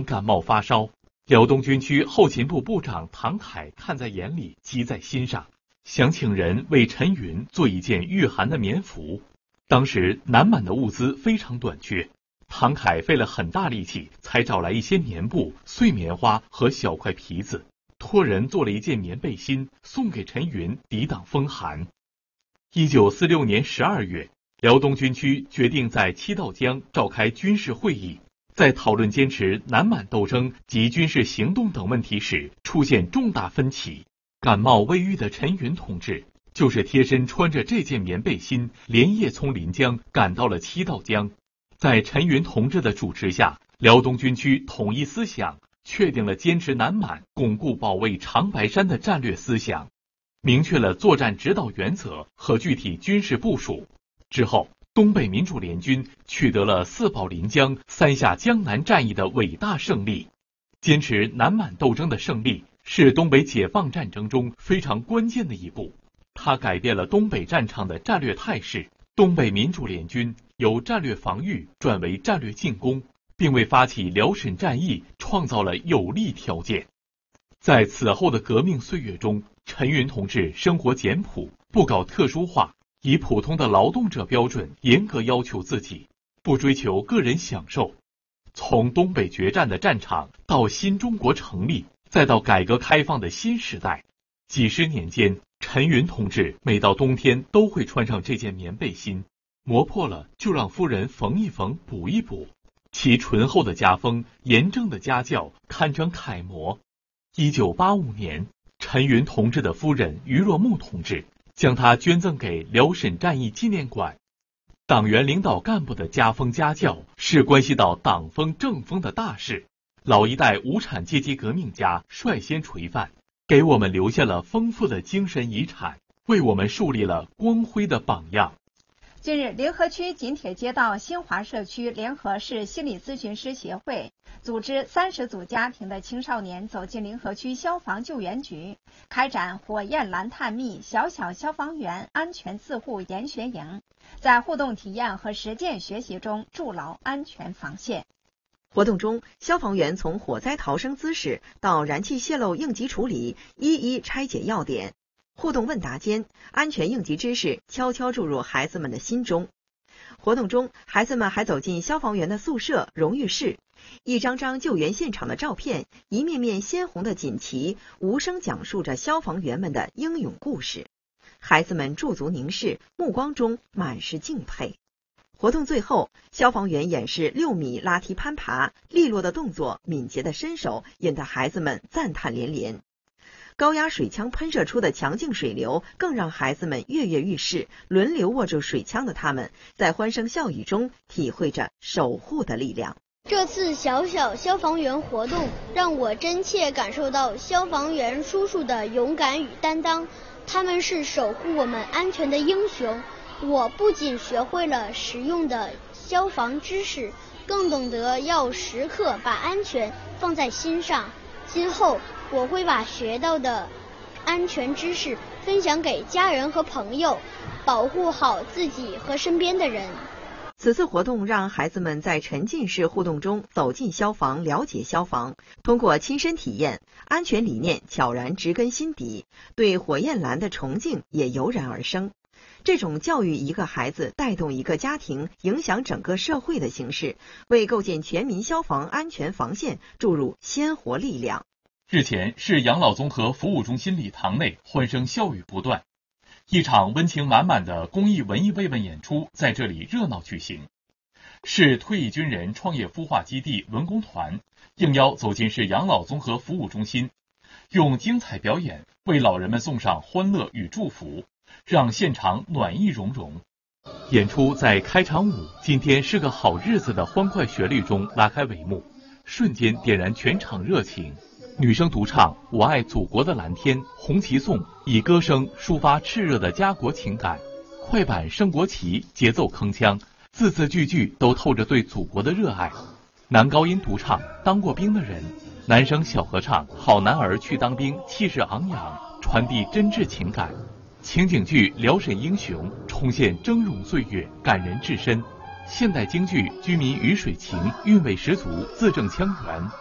感冒发烧。辽东军区后勤部部长唐凯看在眼里，急在心上，想请人为陈云做一件御寒的棉服。当时南满的物资非常短缺，唐凯费了很大力气才找来一些棉布、碎棉花和小块皮子，托人做了一件棉背心送给陈云抵挡风寒。1946年12月，辽东军区决定在七道江召开军事会议，在讨论坚持南满斗争及军事行动等问题时出现重大分歧。感冒未愈的陈云同志就是贴身穿着这件棉背心，连夜从临江赶到了七道江。在陈云同志的主持下，辽东军区统一思想，确定了坚持南满、巩固保卫长白山的战略思想，明确了作战指导原则和具体军事部署。之后，东北民主联军取得了4保临江、3下江南战役的伟大胜利。坚持南满斗争的胜利是东北解放战争中非常关键的一步，它改变了东北战场的战略态势。东北民主联军由战略防御转为战略进攻，并为发起辽沈战役创造了有利条件。在此后的革命岁月中，陈云同志生活简朴，不搞特殊化，以普通的劳动者标准严格要求自己，不追求个人享受。从东北决战的战场到新中国成立，再到改革开放的新时代，几十年间，陈云同志每到冬天都会穿上这件棉背心，磨破了就让夫人缝一缝补一补，其醇厚的家风、严正的家教堪称楷模。1985年，陈云同志的夫人于若木同志将他捐赠给辽沈战役纪念馆。党员领导干部的家风家教是关系到党风政风的大事，老一代无产阶级革命家率先垂范，给我们留下了丰富的精神遗产，为我们树立了光辉的榜样。 近日，临河区锦铁街道新华社区联合市心理咨询师协会组织30组家庭的青少年走进临河区消防救援局，开展火焰蓝探秘小小消防员安全自护研学营，在互动体验和实践学习中筑牢安全防线。 活动中，消防员从火灾逃生姿势到燃气泄漏应急处理，一一拆解要点。互动问答间，安全应急知识悄悄注入孩子们的心中。活动中，孩子们还走进消防员的宿舍、荣誉室，一张张救援现场的照片，一面面鲜红的锦旗，无声讲述着消防员们的英勇故事。孩子们驻足凝视，目光中满是敬佩。活动最后，消防员演示6米拉梯攀爬，利落的动作，敏捷的身手，引得孩子们赞叹连连。高压水枪喷射出的强劲水流，更让孩子们跃跃欲试，轮流握住水枪的他们，在欢声笑语中体会着守护的力量。 这次小小消防员活动让我真切感受到消防员叔叔的勇敢与担当，他们是守护我们安全的英雄。我不仅学会了实用的消防知识，更懂得要时刻把安全放在心上。今后我会把学到的安全知识分享给家人和朋友，保护好自己和身边的人。 此次活动让孩子们在沉浸式互动中走进消防，了解消防，通过亲身体验，安全理念悄然植根心底，对火焰蓝的崇敬也油然而生。这种教育一个孩子、带动一个家庭、影响整个社会的形式，为构建全民消防安全防线注入鲜活力量。 日前，市养老综合服务中心礼堂内欢声笑语不断，一场温情满满的公益文艺慰问演出在这里热闹举行。市退役军人创业孵化基地文工团应邀走进市养老综合服务中心，用精彩表演为老人们送上欢乐与祝福，让现场暖意融融。演出在开场舞今天是个好日子的欢快旋律中拉开帷幕，瞬间点燃全场热情。女生独唱《我爱祖国的蓝天》，红旗颂以歌声抒发炽热的家国情感，快板升国旗，节奏铿锵，字字句句都透着对祖国的热爱。男高音独唱《当过兵的人》，男生小合唱《好男儿去当兵》，气势昂扬，传递真挚情感。情景剧《辽沈英雄》重现峥嵘岁月，感人至深。现代京剧《居民鱼水情》韵味十足，字正腔圆。